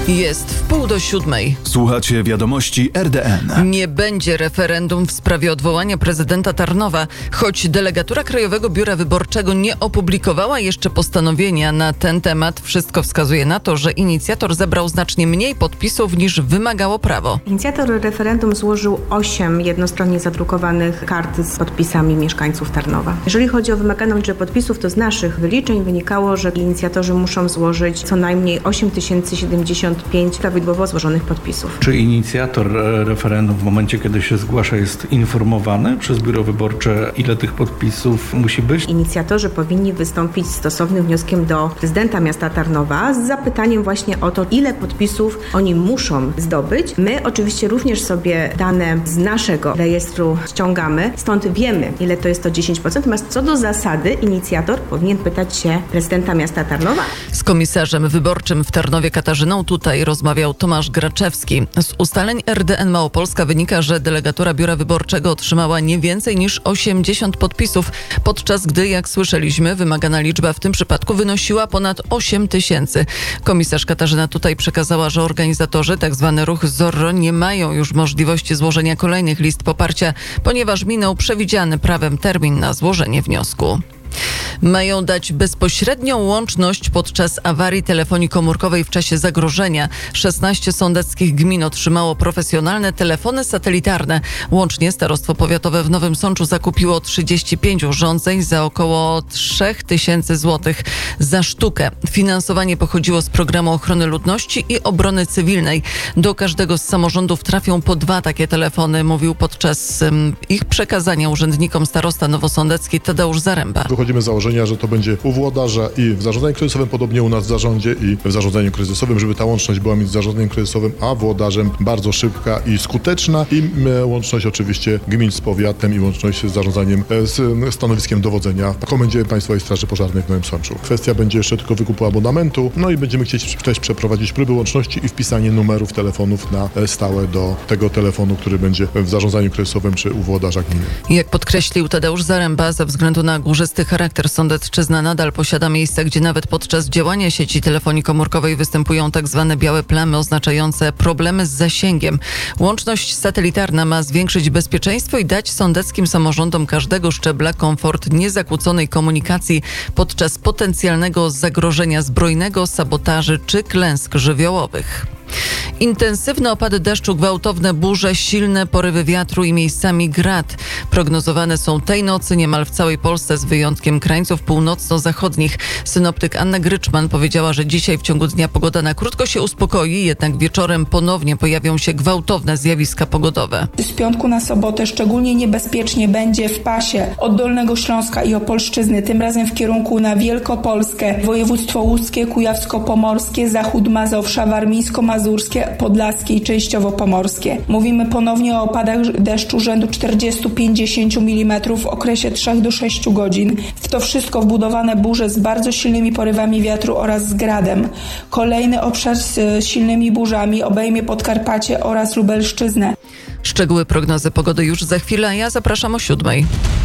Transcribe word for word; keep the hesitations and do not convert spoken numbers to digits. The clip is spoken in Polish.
Jest w pół do siódmej. Słuchacie wiadomości R D N. Nie będzie referendum w sprawie odwołania prezydenta Tarnowa. Choć delegatura Krajowego Biura Wyborczego nie opublikowała jeszcze postanowienia na ten temat, wszystko wskazuje na to, że inicjator zebrał znacznie mniej podpisów niż wymagało prawo. Inicjator referendum złożył osiem jednostronnie zadrukowanych kart z podpisami mieszkańców Tarnowa. Jeżeli chodzi o wymaganą liczbę podpisów, to z naszych wyliczeń wynikało, że inicjatorzy muszą złożyć co najmniej osiem tysięcy siedemdziesiąt pięć prawidłowo złożonych podpisów. Czy inicjator referendum w momencie, kiedy się zgłasza, jest informowany przez biuro wyborcze, ile tych podpisów musi być? Inicjatorzy powinni wystąpić z stosownym wnioskiem do prezydenta miasta Tarnowa z zapytaniem właśnie o to, ile podpisów oni muszą zdobyć. My oczywiście również sobie dane z naszego rejestru ściągamy, stąd wiemy, ile to jest to dziesięć procent. Natomiast co do zasady inicjator powinien pytać się prezydenta miasta Tarnowa. Z komisarzem wyborczym w Tarnowie Katarzyną tutaj rozmawiał Tomasz Graczewski. Z ustaleń R D N Małopolska wynika, że delegatura biura wyborczego otrzymała nie więcej niż osiemdziesiąt podpisów, podczas gdy, jak słyszeliśmy, wymagana liczba w tym przypadku wynosiła ponad osiem tysięcy. Komisarz Katarzyna tutaj przekazała, że organizatorzy, tzw. ruch Zorro, nie mają już możliwości złożenia kolejnych list poparcia, ponieważ minął przewidziany prawem termin na złożenie wniosku. Mają dać bezpośrednią łączność podczas awarii telefonii komórkowej w czasie zagrożenia. szesnaście sądeckich gmin otrzymało profesjonalne telefony satelitarne. Łącznie Starostwo Powiatowe w Nowym Sączu zakupiło trzydzieści pięć urządzeń za około trzy tysiące złotych za sztukę. Finansowanie pochodziło z Programu Ochrony Ludności i Obrony Cywilnej. Do każdego z samorządów trafią po dwa takie telefony, mówił podczas um, ich przekazania urzędnikom starosta nowosądecki Tadeusz Zaręba. Wychodzimy z założenia, że to będzie u włodarza i w zarządzaniu kryzysowym, podobnie u nas w zarządzie i w zarządzaniu kryzysowym, żeby ta łączność była między zarządzeniem kryzysowym a włodarzem bardzo szybka i skuteczna i łączność oczywiście gmin z powiatem i łączność z zarządzaniem, z stanowiskiem dowodzenia w Komendzie Państwowej Straży Pożarnej w Nowym Sączu. Kwestia będzie jeszcze tylko wykupu abonamentu, no i będziemy chcieć też przeprowadzić próby łączności i wpisanie numerów telefonów na stałe do tego telefonu, który będzie w zarządzaniu kryzysowym czy u włodarza gminy. Jak podkreślił Tadeusz Zaręba, ze względu na górzysty charakter Sądecczyzna nadal posiada miejsca, gdzie nawet podczas działania sieci telefonii komórkowej występują tak zwane białe plamy oznaczające problemy z zasięgiem. Łączność satelitarna ma zwiększyć bezpieczeństwo i dać sądeckim samorządom każdego szczebla komfort niezakłóconej komunikacji podczas potencjalnego zagrożenia zbrojnego, sabotaży czy klęsk żywiołowych. Intensywne opady deszczu, gwałtowne burze, silne porywy wiatru i miejscami grad prognozowane są tej nocy niemal w całej Polsce z wyjątkiem krańców północno-zachodnich. Synoptyk Anna Gryczman powiedziała, że dzisiaj w ciągu dnia pogoda na krótko się uspokoi, jednak wieczorem ponownie pojawią się gwałtowne zjawiska pogodowe. Z piątku na sobotę szczególnie niebezpiecznie będzie w pasie od Dolnego Śląska i Opolszczyzny, tym razem w kierunku na Wielkopolskę, województwo łódzkie, kujawsko-pomorskie, zachód Mazowsza, warmińsko-mazurskie, podlaskie i częściowo pomorskie. Mówimy ponownie o opadach deszczu rzędu czterdzieści do pięćdziesięciu milimetrów w okresie trzech do sześciu godzin. W to wszystko wbudowane burze z bardzo silnymi porywami wiatru oraz z gradem. Kolejny obszar z silnymi burzami obejmie Podkarpacie oraz Lubelszczyznę. Szczegóły prognozy pogody już za chwilę, a ja zapraszam o siódmej.